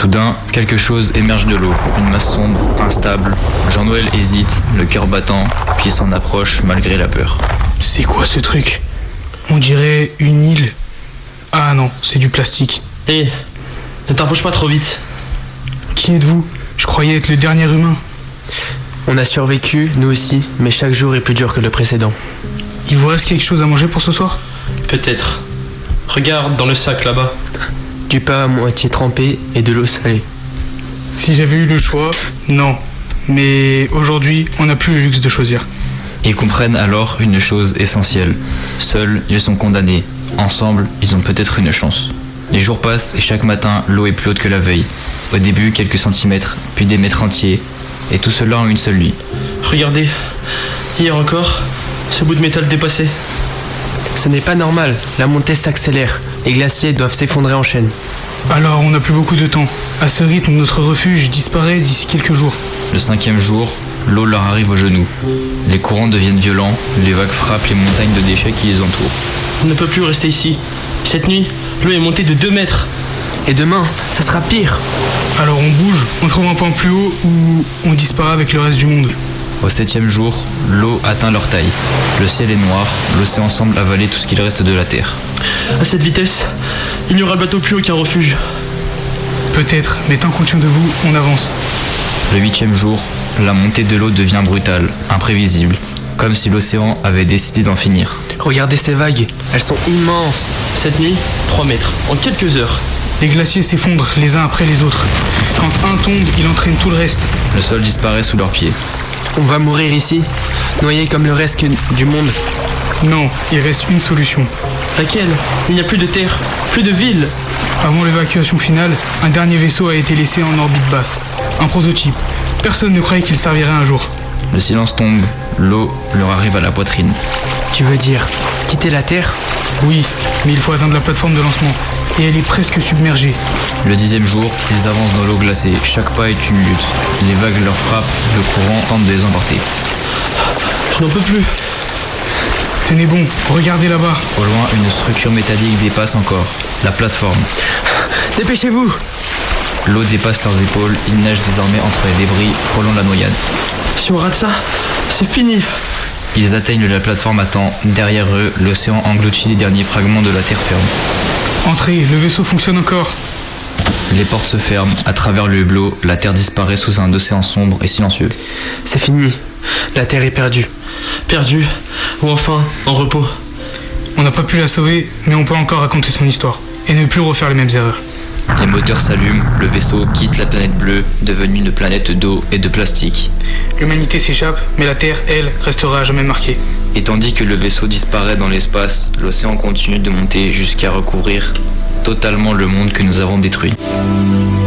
Soudain, quelque chose émerge de l'eau, une masse sombre, instable. Jean-Noël hésite, le cœur battant, puis s'en approche malgré la peur. C'est quoi ce truc? On dirait une île. Ah non, c'est du plastique. Hé, ne t'approche pas trop vite. Qui êtes-vous? Je croyais être le dernier humain. On a survécu, nous aussi, mais chaque jour est plus dur que le précédent. Il vous reste quelque chose à manger pour ce soir? Peut-être. Regarde dans le sac là-bas. Du pain à moitié trempé et de l'eau salée. Si j'avais eu le choix, non. Mais aujourd'hui, on n'a plus le luxe de choisir. Ils comprennent alors une chose essentielle. Seuls, ils sont condamnés. Ensemble, ils ont peut-être une chance. Les jours passent et chaque matin, l'eau est plus haute que la veille. Au début, quelques centimètres, puis des mètres entiers. Et tout cela en une seule nuit. Regardez, hier encore, ce bout de métal dépassé. Ce n'est pas normal, la montée s'accélère. Les glaciers doivent s'effondrer en chaîne. Alors, on n'a plus beaucoup de temps. À ce rythme, notre refuge disparaît d'ici quelques jours. Le 5e jour, l'eau leur arrive aux genoux. Les courants deviennent violents, les vagues frappent les montagnes de déchets qui les entourent. On ne peut plus rester ici. Cette nuit, l'eau est montée de 2 mètres. Et demain, ça sera pire. Alors on bouge, on trouve un point plus haut ou on disparaît avec le reste du monde. Au 7e jour, l'eau atteint leur taille. Le ciel est noir, l'océan semble avaler tout ce qu'il reste de la terre. À cette vitesse, il n'y aura bientôt plus aucun refuge. Peut-être, mais tant qu'on tient debout, on avance. Le 8e jour, la montée de l'eau devient brutale, imprévisible, comme si l'océan avait décidé d'en finir. Regardez ces vagues, elles sont immenses. Cette nuit, 3 mètres, en quelques heures. Les glaciers s'effondrent les uns après les autres. Quand un tombe, il entraîne tout le reste. Le sol disparaît sous leurs pieds. On va mourir ici, noyés comme le reste du monde. Non, il reste une solution. Laquelle? Il n'y a plus de terre, plus de ville. Avant l'évacuation finale, un dernier vaisseau a été laissé en orbite basse. Un prototype. Personne ne croyait qu'il servirait un jour. Le silence tombe, l'eau leur arrive à la poitrine. Tu veux dire quitter la Terre? Oui, mais il faut atteindre la plateforme de lancement. Et elle est presque submergée. Le 10e jour, ils avancent dans l'eau glacée. Chaque pas est une lutte. Les vagues leur frappent, le courant tente de les emporter. Je n'en peux plus. Tenez bon, regardez là-bas. Au loin, une structure métallique dépasse encore. La plateforme. Dépêchez-vous! L'eau dépasse leurs épaules. Ils nagent désormais entre les débris, frôlant la noyade. Si on rate ça, c'est fini. Ils atteignent la plateforme à temps. Derrière eux, l'océan engloutit les derniers fragments de la terre ferme. Entrez, le vaisseau fonctionne encore. Les portes se ferment. À travers le hublot, la terre disparaît sous un océan sombre et silencieux. C'est fini. La Terre est perdue. Perdue, ou enfin en repos. On n'a pas pu la sauver, mais on peut encore raconter son histoire. Et ne plus refaire les mêmes erreurs. Les moteurs s'allument, le vaisseau quitte la planète bleue, devenue une planète d'eau et de plastique. L'humanité s'échappe, mais la Terre, elle, restera à jamais marquée. Et tandis que le vaisseau disparaît dans l'espace, l'océan continue de monter jusqu'à recouvrir totalement le monde que nous avons détruit.